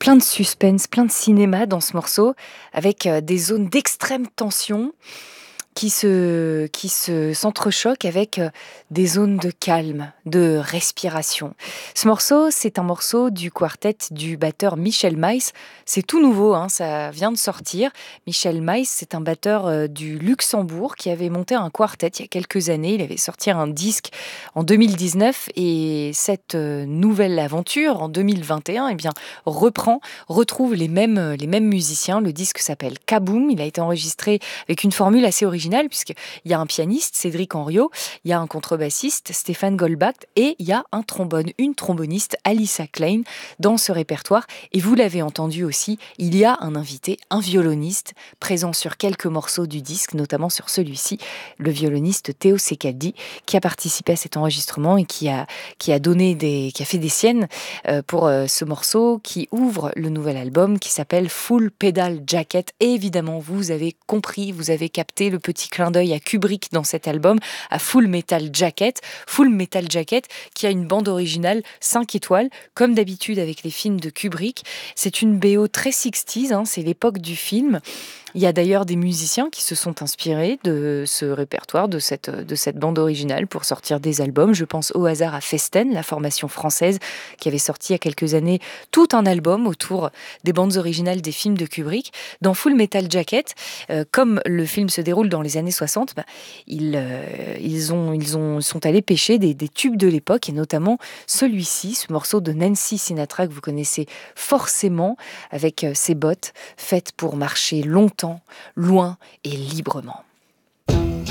plein de suspense, plein de cinéma dans ce morceau, avec des zones d'extrême tension qui se s'entrechoquent avec des zones de calme, de respiration. Ce morceau, c'est un morceau du quartet du batteur Michel Maïs. C'est tout nouveau, hein, ça vient de sortir. Michel Maïs, c'est un batteur du Luxembourg qui avait monté un quartet il y a quelques années. Il avait sorti un disque en 2019 et cette nouvelle aventure en 2021, eh bien, retrouve les mêmes musiciens. Le disque s'appelle Kaboom. Il a été enregistré avec une formule assez originale puisqu'il y a un pianiste, Cédric Henriot, il y a un contrebassiste, Stéphane Goldbach, et il y a une tromboniste, Alissa Klein, dans ce répertoire. Et vous l'avez entendu aussi, il y a un invité, un violoniste, présent sur quelques morceaux du disque, notamment sur celui-ci, le violoniste Théo Secaldi, qui a participé à cet enregistrement et qui a fait des siennes pour ce morceau qui ouvre le nouvel album qui s'appelle Full Pedal Jacket. Et évidemment, vous avez compris, vous avez capté le petit clin d'œil à Kubrick dans cet album, à Full Metal Jacket. Full Metal Jacket qui a une bande originale 5 étoiles, comme d'habitude avec les films de Kubrick. C'est une BO très 60s, hein, c'est l'époque du film. Il y a d'ailleurs des musiciens qui se sont inspirés de ce répertoire, de cette bande originale pour sortir des albums. Je pense au hasard à Festen, la formation française qui avait sorti il y a quelques années tout un album autour des bandes originales des films de Kubrick. Dans Full Metal Jacket, comme le film se déroule dans les années 60, ils sont allés pêcher des tubes de l'époque et notamment celui-ci, ce morceau de Nancy Sinatra que vous connaissez forcément avec ses bottes faites pour marcher longtemps, loin et librement.